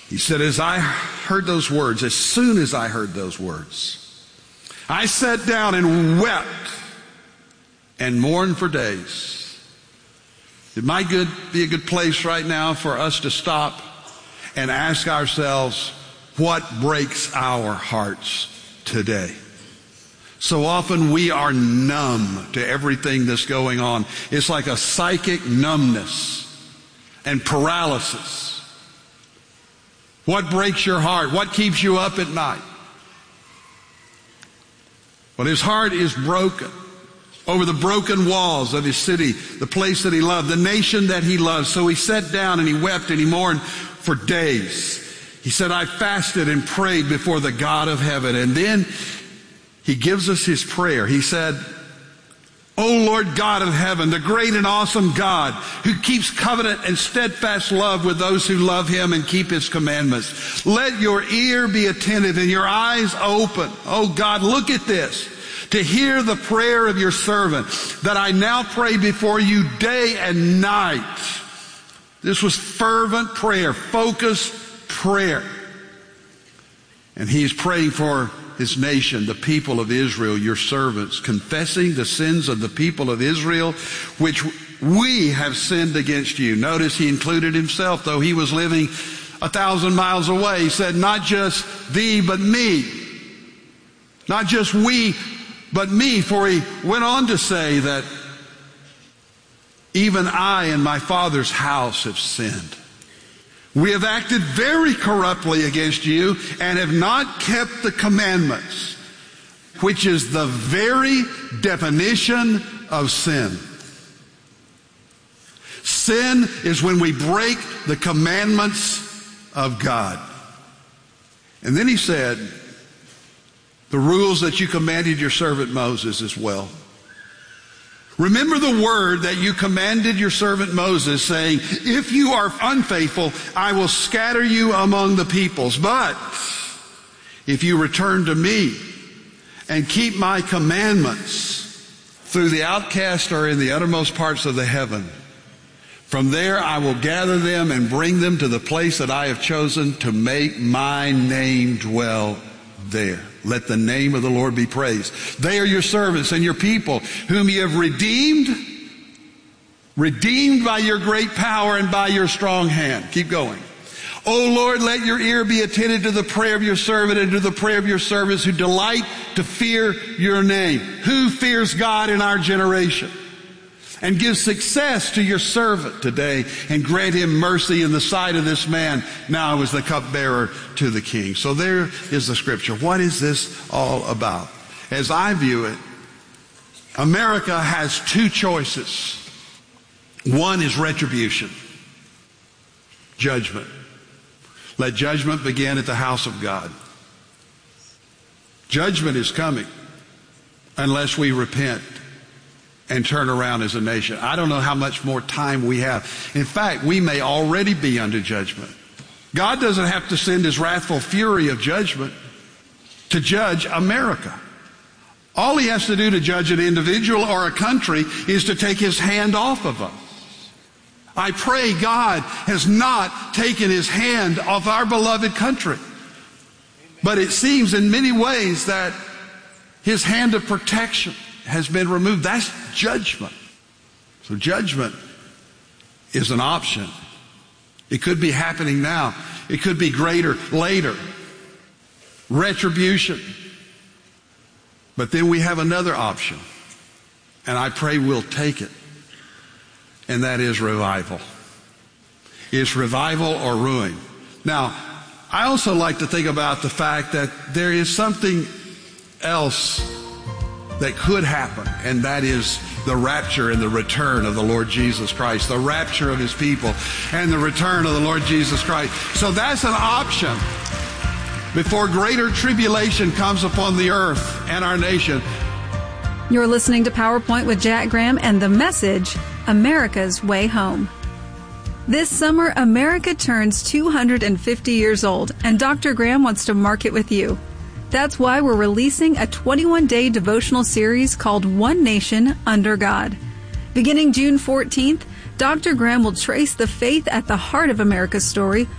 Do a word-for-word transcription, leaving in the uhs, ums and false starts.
He said, as I heard those words, as soon as I heard those words, I sat down and wept and mourned for days. It might good, be a good place right now for us to stop and ask ourselves, what breaks our hearts today? So often we are numb to everything that's going on. It's like a psychic numbness and paralysis. What breaks your heart? What keeps you up at night? Well, his heart is broken over the broken walls of his city, the place that he loved, the nation that he loved. So he sat down and he wept and he mourned for days. He said, I fasted and prayed before the God of heaven. And then he gives us his prayer. He said, O Lord God of heaven, the great and awesome God who keeps covenant and steadfast love with those who love him and keep his commandments. Let your ear be attentive and your eyes open. Oh God, look at this. To hear the prayer of your servant that I now pray before you day and night. This was fervent prayer, focused prayer. And he's praying for his nation, the people of Israel, your servants, confessing the sins of the people of Israel, which we have sinned against you. Notice he included himself, though he was living a thousand miles away. He said, not just thee, but me. Not just we, but me. For he went on to say that even I and my father's house have sinned. We have acted very corruptly against you and have not kept the commandments, which is the very definition of sin. Sin is when we break the commandments of God. And then he said, the rules that you commanded your servant Moses as well. Remember the word that you commanded your servant Moses, saying, if you are unfaithful, I will scatter you among the peoples. But if you return to me and keep my commandments through the outcast or in the uttermost parts of the heaven, from there I will gather them and bring them to the place that I have chosen to make my name dwell there. Let the name of the Lord be praised. They are your servants and your people, whom you have redeemed, redeemed by your great power and by your strong hand. Keep going. O Lord, let your ear be attentive to the prayer of your servant and to the prayer of your servants who delight to fear your name. Who fears God in our generation? And give success to your servant today and grant him mercy in the sight of this man now as the cupbearer to the king. So there is the scripture. What is this all about? As I view it, America has two choices. One is retribution, judgment. Let judgment begin at the house of God. Judgment is coming unless we repent and turn around as a nation. I don't know how much more time we have. In fact, we may already be under judgment. God doesn't have to send his wrathful fury of judgment to judge America. All he has to do to judge an individual or a country is to take his hand off of us. I pray God has not taken his hand off our beloved country. But it seems in many ways that his hand of protection has been removed. That's judgment. So judgment is an option. It could be happening now. It could be greater later. Retribution. But then we have another option. And I pray we'll take it. And that is revival. It's revival or ruin. Now, I also like to think about the fact that there is something else that could happen, and that is the rapture and the return of the Lord Jesus Christ, the rapture of his people and the return of the Lord Jesus Christ. So that's an option before greater tribulation comes upon the earth and our nation. You're listening to PowerPoint with Jack Graham and the message, America's Way Home. This summer, America turns two hundred fifty years old, and Doctor Graham wants to mark it with you. That's why we're releasing a twenty-one day devotional series called One Nation Under God. Beginning June fourteenth, Doctor Graham will trace the faith at the heart of America's story